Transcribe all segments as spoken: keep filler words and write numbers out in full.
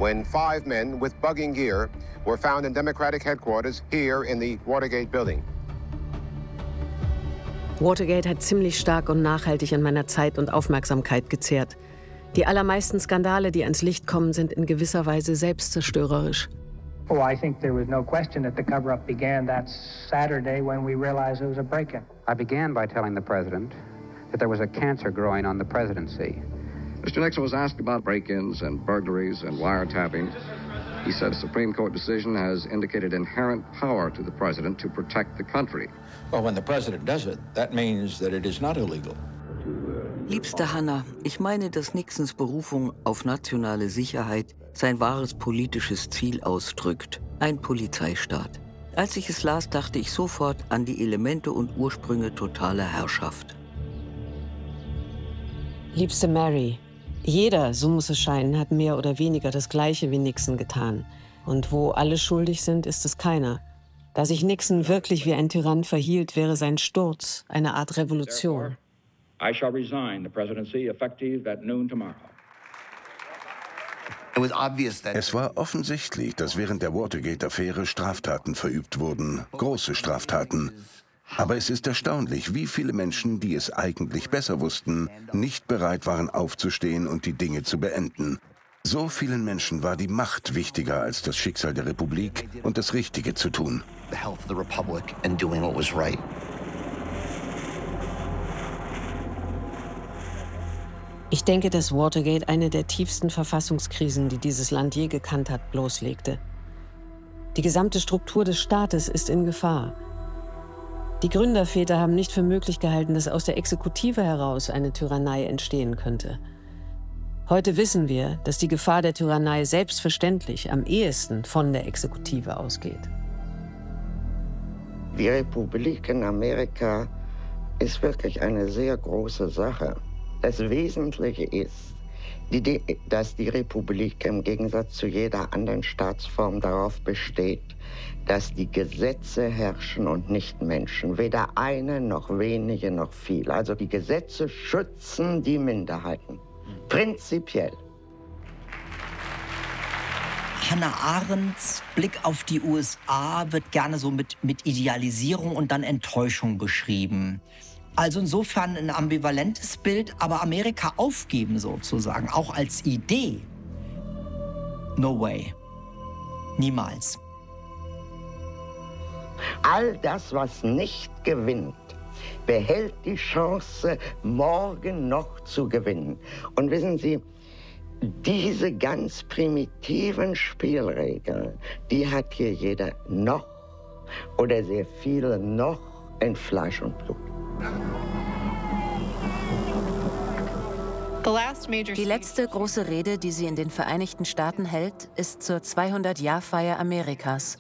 when five men with bugging gear were found in Democratic headquarters here in the Watergate building. Watergate hat ziemlich stark und nachhaltig an meiner Zeit und Aufmerksamkeit gezehrt. Die allermeisten Skandale, die ans Licht kommen, sind in gewisser Weise selbstzerstörerisch. Oh, I think there was no question that the cover-up began that Saturday when we realized it was a break-in. I began by telling the president that there was a cancer growing on the presidency. Mister Nixon was asked about break-ins and burglaries and wiretapping. He said a Supreme Court decision has indicated inherent power to the president to protect the country. Well, when the president does it, that means that it is not illegal. Liebste Hannah, ich meine, dass Nixons Berufung auf nationale Sicherheit sein wahres politisches Ziel ausdrückt, ein Polizeistaat. Als ich es las, dachte ich sofort an die Elemente und Ursprünge totaler Herrschaft. Liebste Mary, jeder, so muss es scheinen, hat mehr oder weniger das Gleiche wie Nixon getan. Und wo alle schuldig sind, ist es keiner. Da sich Nixon wirklich wie ein Tyrann verhielt, wäre sein Sturz eine Art Revolution. I shall resign the presidency effective at noon tomorrow. Es war offensichtlich, dass während der Watergate-Affäre Straftaten verübt wurden, große Straftaten. Aber es ist erstaunlich, wie viele Menschen, die es eigentlich besser wussten, nicht bereit waren aufzustehen und die Dinge zu beenden. So vielen Menschen war die Macht wichtiger als das Schicksal der Republik und das Richtige zu tun. Ich denke, dass Watergate eine der tiefsten Verfassungskrisen, die dieses Land je gekannt hat, bloßlegte. Die gesamte Struktur des Staates ist in Gefahr. Die Gründerväter haben nicht für möglich gehalten, dass aus der Exekutive heraus eine Tyrannei entstehen könnte. Heute wissen wir, dass die Gefahr der Tyrannei selbstverständlich am ehesten von der Exekutive ausgeht. Die Republik in Amerika ist wirklich eine sehr große Sache. Das Wesentliche ist, die, dass die Republik im Gegensatz zu jeder anderen Staatsform darauf besteht, dass die Gesetze herrschen und nicht Menschen. Weder eine, noch wenige, noch viele. Also die Gesetze schützen die Minderheiten. Prinzipiell. Hannah Arendts Blick auf die U S A wird gerne so mit, mit Idealisierung und dann Enttäuschung beschrieben. Also insofern ein ambivalentes Bild, aber Amerika aufgeben sozusagen, auch als Idee. No way. Niemals. All das, was nicht gewinnt, behält die Chance, morgen noch zu gewinnen. Und wissen Sie, diese ganz primitiven Spielregeln, die hat hier jeder noch oder sehr viele noch in Fleisch und Blut. Die letzte große Rede, die sie in den Vereinigten Staaten hält, ist zur zweihundert-Jahr-Feier Amerikas.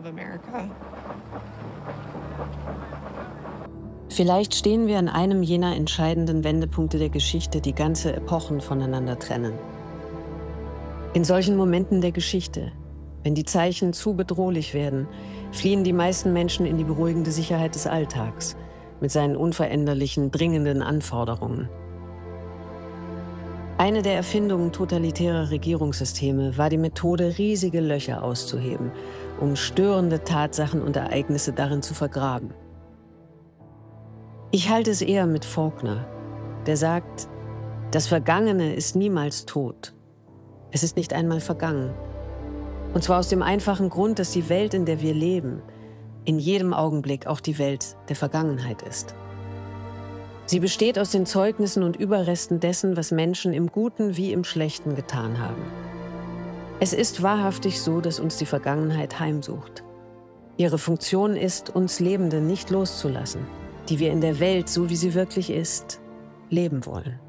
Vielleicht stehen wir an einem jener entscheidenden Wendepunkte der Geschichte, die ganze Epochen voneinander trennen. In solchen Momenten der Geschichte, wenn die Zeichen zu bedrohlich werden, fliehen die meisten Menschen in die beruhigende Sicherheit des Alltags mit seinen unveränderlichen, dringenden Anforderungen. Eine der Erfindungen totalitärer Regierungssysteme war die Methode, riesige Löcher auszuheben, um störende Tatsachen und Ereignisse darin zu vergraben. Ich halte es eher mit Faulkner, der sagt, das Vergangene ist niemals tot. Es ist nicht einmal vergangen. Und zwar aus dem einfachen Grund, dass die Welt, in der wir leben, in jedem Augenblick auch die Welt der Vergangenheit ist. Sie besteht aus den Zeugnissen und Überresten dessen, was Menschen im Guten wie im Schlechten getan haben. Es ist wahrhaftig so, dass uns die Vergangenheit heimsucht. Ihre Funktion ist, uns Lebende nicht loszulassen, die wir in der Welt, so wie sie wirklich ist, leben wollen.